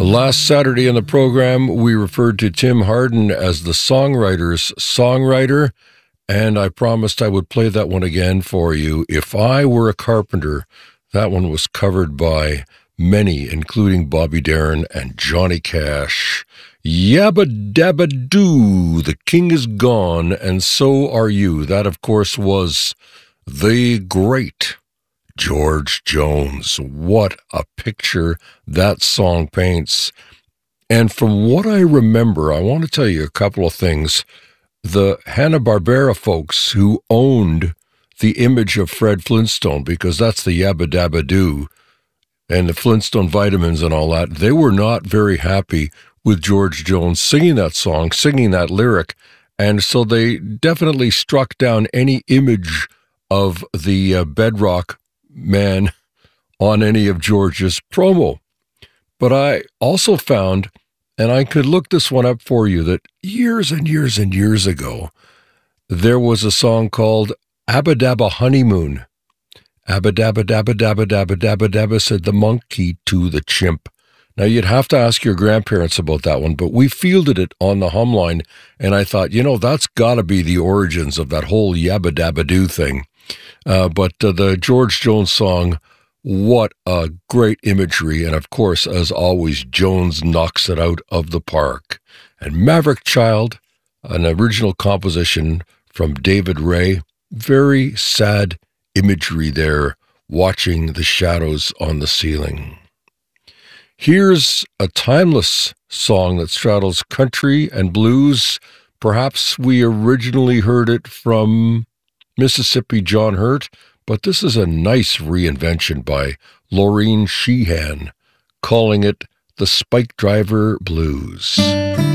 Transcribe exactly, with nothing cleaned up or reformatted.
Last Saturday in the program, we referred to Tim Hardin as the songwriter's songwriter, and I promised I would play that one again for you. If I Were a Carpenter, that one was covered by many, including Bobby Darin and Johnny Cash. Yabba dabba doo, the king is gone, and so are you. That, of course, was the great George Jones. What a picture that song paints. And from what I remember, I want to tell you a couple of things. The Hanna-Barbera folks who owned the image of Fred Flintstone, because that's the Yabba Dabba Doo, and the Flintstone vitamins and all that, they were not very happy with George Jones singing that song, singing that lyric, and so they definitely struck down any image of the uh, Bedrock Man on any of George's promo. But I also found, and I could look this one up for you, that years and years and years ago, there was a song called Abba Dabba Honeymoon. Abba Dabba Dabba Dabba Dabba Dabba Dabba, said the monkey to the chimp. Now, you'd have to ask your grandparents about that one, but we fielded it on the hum line, and I thought, you know, that's got to be the origins of that whole Yabba Dabba Doo thing. Uh, but uh, the George Jones song, what a great imagery. And of course, as always, Jones knocks it out of the park. And Maverick Child, an original composition from David Ray. Very sad imagery there, watching the shadows on the ceiling. Here's a timeless song that straddles country and blues. Perhaps we originally heard it from Mississippi John Hurt, but this is a nice reinvention by Laureen Sheehan, calling it the Spike Driver Blues.